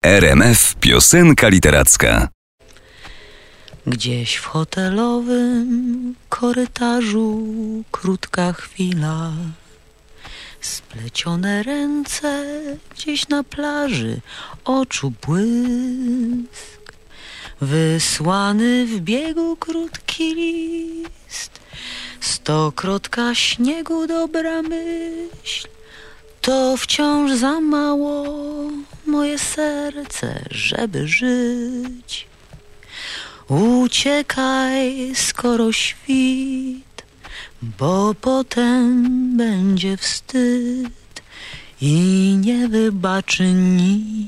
RMF Piosenka Literacka. Gdzieś w hotelowym korytarzu krótka chwila, splecione ręce gdzieś na plaży, oczu błysk, wysłany w biegu krótki list, stokrotka śniegu dobra myśl. To wciąż za mało, moje serce, żeby żyć. Uciekaj, skoro świt, bo potem będzie wstyd i nie wybaczy nikt.